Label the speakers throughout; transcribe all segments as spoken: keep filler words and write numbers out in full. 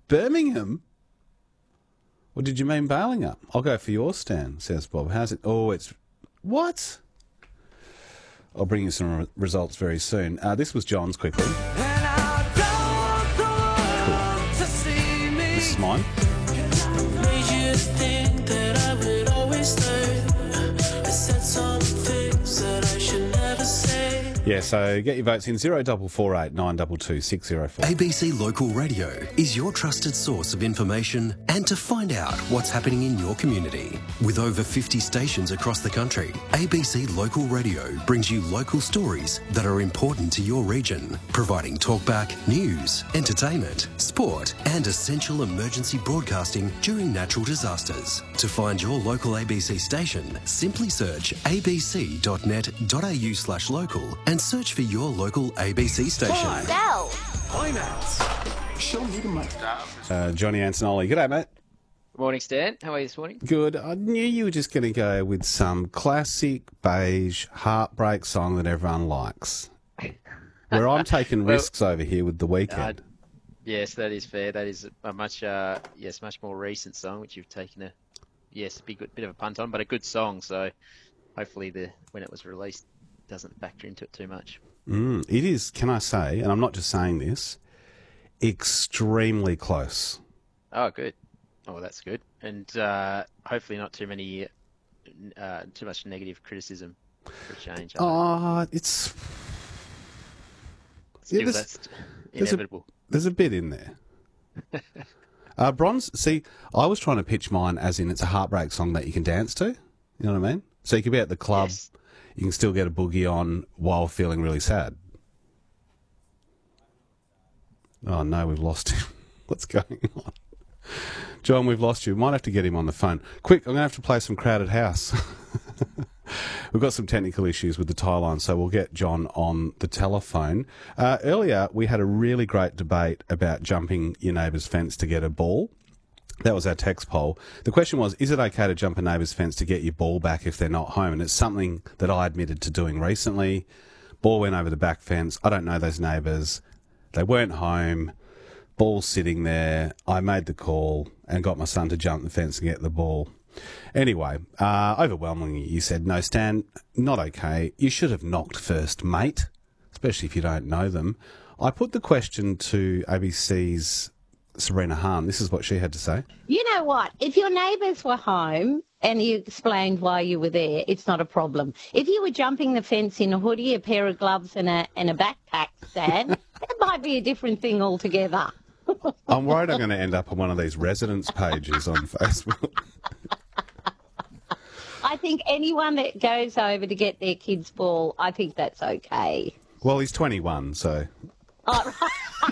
Speaker 1: Birmingham? Or did you mean Balingup? I'll go for your Stan, says Bob. How's it? Oh, it's... What? I'll bring you some re- results very soon. Uh, this was John's quickly. Cool. This is mine. Yeah, so get your votes in zero double four eight nine two two six zero four.
Speaker 2: A B C Local Radio is your trusted source of information and to find out what's happening in your community. With over fifty stations across the country, A B C Local Radio brings you local stories that are important to your region, providing talkback, news, entertainment, sport and essential emergency broadcasting during natural disasters. To find your local A B C station, simply search abc.net.au slash local and search for your local A B C station.
Speaker 3: Sell.
Speaker 4: Timeouts. Show me the money.
Speaker 1: Uh, Johnny Antonelli. G'day, mate.
Speaker 5: Good morning, Stan. How are you this morning?
Speaker 1: Good. I knew you were just going to go with some classic beige heartbreak song that everyone likes. Where I'm taking
Speaker 5: well,
Speaker 1: risks over here with The Weeknd.
Speaker 5: Uh, yes, that is fair. That is a much, uh, yes, much more recent song, which you've taken a, yes, a big, bit of a punt on, but a good song. So hopefully, the when it was released, doesn't factor into it too much.
Speaker 1: Mm, it is, can I say, and I'm not just saying this, extremely close.
Speaker 5: Oh, good. Oh, that's good. And uh, hopefully not too many, uh, too much negative criticism for a change.
Speaker 1: Oh, it's...
Speaker 5: Still,
Speaker 1: yeah, there's,
Speaker 5: that's
Speaker 1: there's
Speaker 5: inevitable.
Speaker 1: A, there's a bit in there. uh, Bronze, see, I was trying to pitch mine as in it's a heartbreak song that you can dance to. You know what I mean? So you could be at the club...
Speaker 5: Yes.
Speaker 1: You can still get a boogie on while feeling really sad. Oh, no, we've lost him. What's going on? John, we've lost you. We might have to get him on the phone. Quick, I'm going to have to play some Crowded House. We've got some technical issues with the tie line, so we'll get John on the telephone. Uh, earlier, we had a really great debate about jumping your neighbour's fence to get a ball. That was our text poll. The question was, is it okay to jump a neighbour's fence to get your ball back if they're not home? And it's something that I admitted to doing recently. Ball went over the back fence. I don't know those neighbours. They weren't home. Ball sitting there. I made the call and got my son to jump the fence and get the ball. Anyway, uh, overwhelmingly you said, no, Stan, not okay. You should have knocked first, mate, especially if you don't know them. I put the question to A B C's Serena Hahn. This is what she had to say.
Speaker 3: You know what? If your neighbours were home and you explained why you were there, it's not a problem. If you were jumping the fence in a hoodie, a pair of gloves and a and a backpack, Stan, that might be a different thing altogether.
Speaker 1: I'm worried I'm going to end up on one of these residence pages on Facebook.
Speaker 3: I think anyone that goes over to get their kid's ball, I think that's okay.
Speaker 1: Well, he's twenty-one, so...
Speaker 3: Oh, right.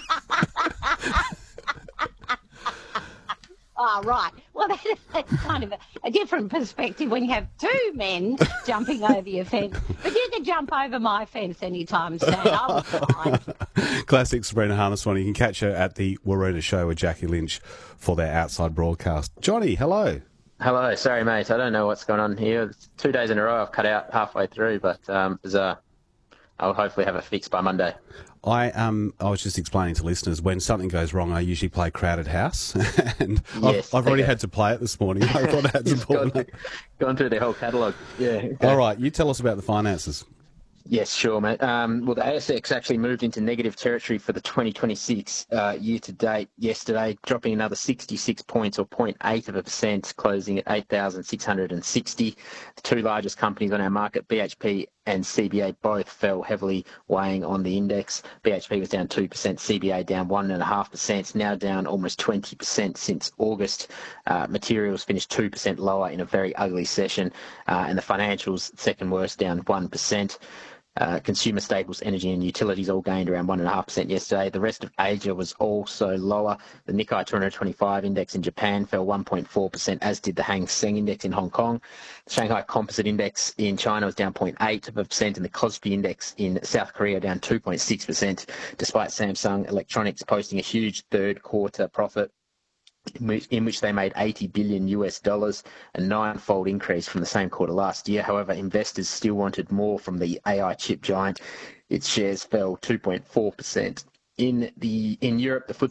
Speaker 3: Oh, right. Well, that, that's kind of a, a different perspective when you have two men jumping over your fence. But you can jump over my fence anytime, Stan. I'm fine.
Speaker 1: Classic Sabrina Harness one. You can catch her at the Waroona Show with Jackie Lynch for their outside broadcast. Johnny, hello.
Speaker 5: Hello. Sorry, mate. I don't know what's going on here. It's two days in a row I've cut out halfway through, but um, bizarre. I'll hopefully have it fixed by Monday.
Speaker 1: I um I was just explaining to listeners, when something goes wrong, I usually play Crowded House, and
Speaker 5: Yes,
Speaker 1: I've, I've already
Speaker 5: okay.
Speaker 1: had to play it this morning. I thought I had to pull
Speaker 5: gone,
Speaker 1: it up.
Speaker 5: gone through the whole catalogue. Yeah. Okay.
Speaker 1: All right, you tell us about the finances.
Speaker 5: Yes, sure, mate. Um, well, the A S X actually moved into negative territory for the twenty twenty-six uh, year to date yesterday, dropping another sixty-six points or zero point eight of a percent, closing at eight thousand six hundred sixty. The two largest companies on our market, B H P and C B A, both fell heavily, weighing on the index. B H P was down two percent, C B A down one point five percent, now down almost twenty percent since August. Uh, materials finished two percent lower in a very ugly session, uh, and the financials, second worst, down one percent. Uh, consumer staples, energy and utilities all gained around one point five percent yesterday. The rest of Asia was also lower. The Nikkei two twenty-five index in Japan fell one point four percent, as did the Hang Seng index in Hong Kong. The Shanghai Composite Index in China was down zero point eight of a percent, and the Kospi Index in South Korea down two point six percent, despite Samsung Electronics posting a huge third quarter profit, in which, in which they made eighty billion U S dollars, a nine-fold increase from the same quarter last year. However, investors still wanted more from the A I chip giant. Its shares fell two point four percent. In the in Europe, the F T